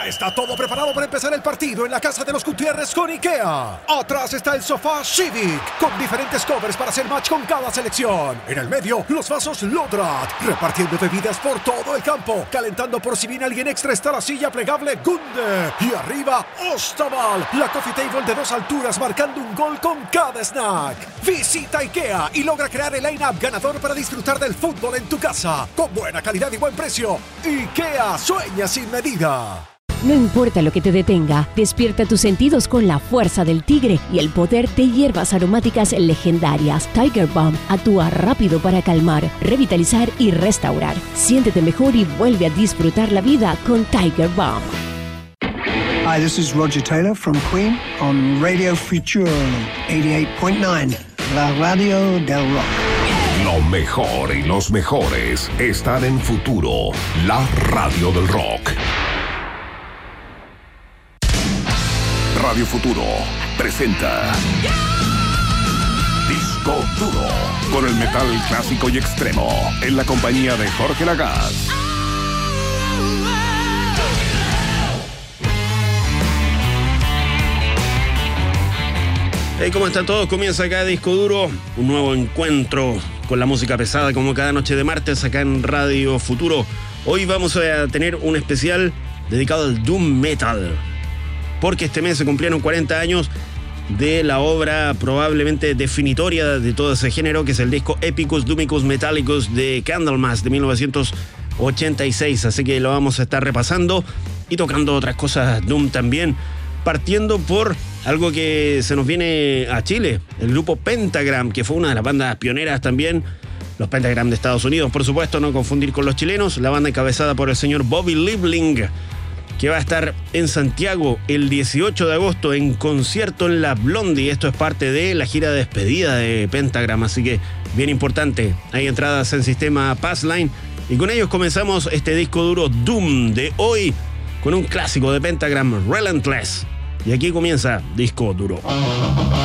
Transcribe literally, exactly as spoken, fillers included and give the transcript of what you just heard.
Ya está todo preparado para empezar el partido en la casa de los Gutiérrez con IKEA. Atrás está el sofá Civic, con diferentes covers para hacer match con cada selección. En el medio, los vasos Lodrat, repartiendo bebidas por todo el campo. Calentando por si viene alguien extra está la silla plegable Gunde. Y arriba, Ostaval, la coffee table de dos alturas marcando un gol con cada snack. Visita IKEA y logra crear el line-up ganador para disfrutar del fútbol en tu casa. Con buena calidad y buen precio. IKEA, sueña sin medida. No importa lo que te detenga, despierta tus sentidos con la fuerza del tigre y el poder de hierbas aromáticas legendarias. Tiger Balm actúa rápido para calmar, revitalizar y restaurar. Siéntete mejor y vuelve a disfrutar la vida con Tiger Balm. Hi, this is Roger Taylor from Queen on Radio Future eighty-eight point nine, la radio del rock. Lo mejor y los mejores están en Futuro, la radio del rock. Radio Futuro presenta Disco Duro, con el metal clásico y extremo, en la compañía de Jorge Lagaz. Hey, ¿cómo están todos? Comienza acá Disco Duro, un nuevo encuentro con la música pesada como cada noche de martes acá en Radio Futuro. Hoy vamos a tener un especial dedicado al Doom Metal, porque este mes se cumplieron cuarenta años de la obra probablemente definitoria de todo ese género, que es el disco Epicus Doomicus Metallicus de Candlemass de mil novecientos ochenta y seis. Así que lo vamos a estar repasando y tocando otras cosas Doom también, partiendo por algo que se nos viene a Chile, el grupo Pentagram, que fue una de las bandas pioneras también, los Pentagram de Estados Unidos, por supuesto, no confundir con los chilenos, la banda encabezada por el señor Bobby Liebling, que va a estar en Santiago el dieciocho de agosto en concierto en la Blondie. Esto es parte de la gira de despedida de Pentagram, así que bien importante. Hay entradas en sistema Passline y con ellos comenzamos este disco duro Doom de hoy con un clásico de Pentagram, Relentless. Y aquí comienza Disco Duro.